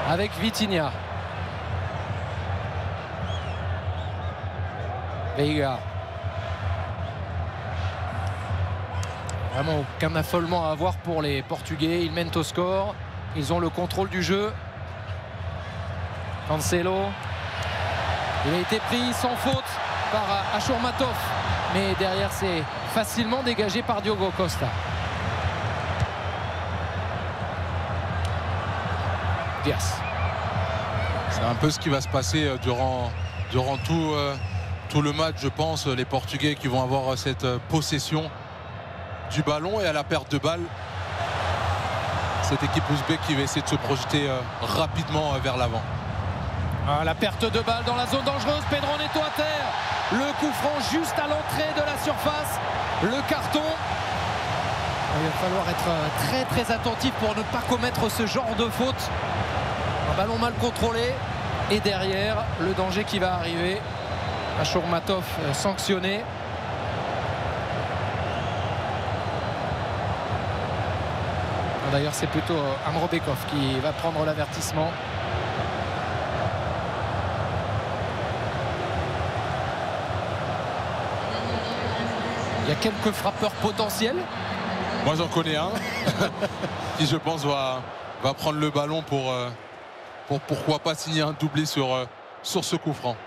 avec Vitinha. Veiga. Vraiment aucun affolement à avoir pour les Portugais. Ils mènent au score. Ils ont le contrôle du jeu. Cancelo. Il a été pris sans faute par Ashurmatov. Mais derrière, c'est facilement dégagé par Diogo Costa. Dias. C'est un peu ce qui va se passer durant tout le match, je pense. Les Portugais qui vont avoir cette possession du ballon, et à la perte de balle, cette équipe ouzbek qui va essayer de se projeter rapidement vers l'avant. Ah, la perte de balle dans la zone dangereuse. Pedro Neto à terre. Le coup franc juste à l'entrée de la surface. Le carton. Il va falloir être très très attentif pour ne pas commettre ce genre de faute. Un ballon mal contrôlé. Et derrière, le danger qui va arriver. Ashurmatov sanctionné. D'ailleurs, c'est plutôt Amrobekov qui va prendre l'avertissement. Il y a quelques frappeurs potentiels. Moi, j'en connais un qui, je pense, va prendre le ballon pour pourquoi pas signer un doublé sur ce coup franc.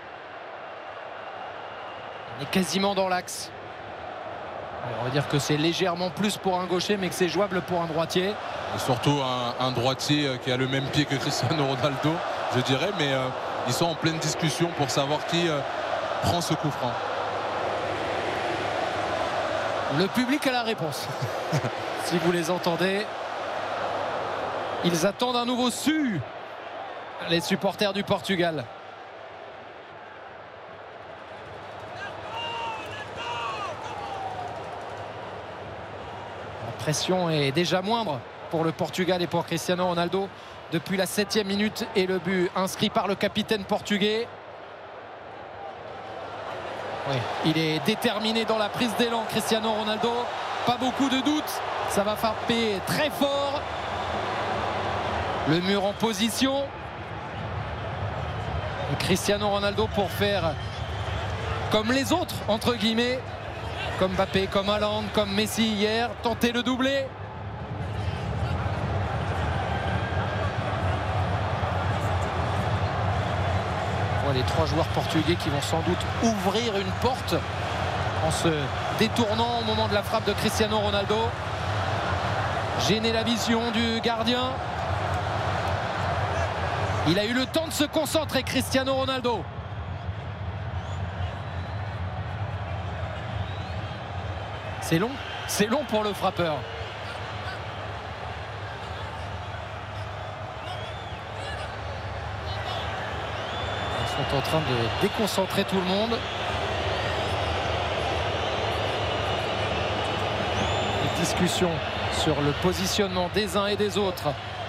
On est quasiment dans l'axe. On va dire que c'est légèrement plus pour un gaucher, mais que c'est jouable pour un droitier. Et surtout un droitier qui a le même pied que Cristiano Ronaldo, je dirais. Mais ils sont en pleine discussion pour savoir qui prend ce coup franc. Le public a la réponse. Si vous les entendez, ils attendent un nouveau su. Les supporters du Portugal. La pression est déjà moindre pour le Portugal et pour Cristiano Ronaldo depuis la 7e minute et le but inscrit par le capitaine portugais. Oui, il est déterminé dans la prise d'élan, Cristiano Ronaldo. Pas beaucoup de doutes. Ça va frapper très fort. Le mur en position. Et Cristiano Ronaldo pour faire comme les autres, entre guillemets. Comme Mbappé, comme Haaland, comme Messi hier. Tenter le doublé. Les 3 joueurs portugais qui vont sans doute ouvrir une porte en se détournant au moment de la frappe de Cristiano Ronaldo. Gêner la vision du gardien. Il a eu le temps de se concentrer, Cristiano Ronaldo. C'est long pour le frappeur. Ils sont en train de déconcentrer tout le monde. Les discussions sur le positionnement des uns et des autres.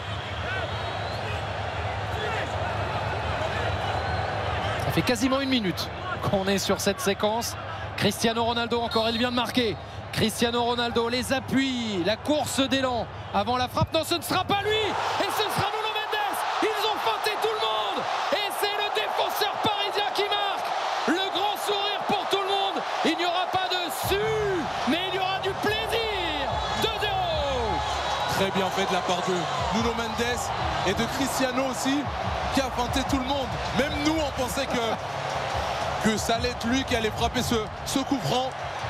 Ça fait quasiment 1 minute qu'on est sur cette séquence. Cristiano Ronaldo encore, il vient de marquer. Cristiano Ronaldo, les appuis, la course d'élan avant la frappe. Non, ce ne sera pas lui. Et ce sera Nuno Mendes. Ils ont feinté tout le monde. Et c'est le défenseur parisien qui marque. Le grand sourire pour tout le monde. Il n'y aura pas de su, mais il y aura du plaisir. 2-0. Très bien fait de la part de Nuno Mendes et de Cristiano aussi, qui a feinté tout le monde. Même nous, on pensait que ça allait être lui qui allait frapper ce coup franc.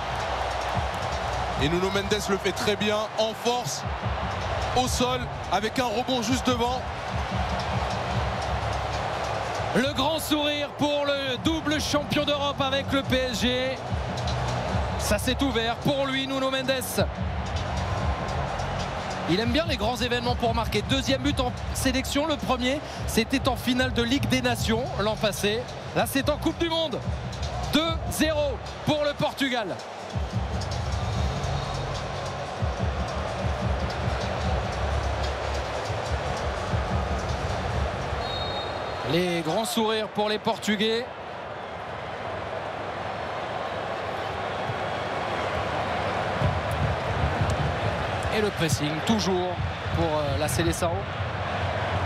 Et Nuno Mendes le fait très bien, en force, au sol, avec un rebond juste devant. Le grand sourire pour le double champion d'Europe avec le PSG. Ça s'est ouvert pour lui, Nuno Mendes. Il aime bien les grands événements pour marquer. 2e but en sélection, le premier, c'était en finale de Ligue des Nations l'an passé. Là, c'est en Coupe du Monde. 2-0 pour le Portugal. Les grands sourires pour les Portugais. Et le pressing toujours pour la Seleção.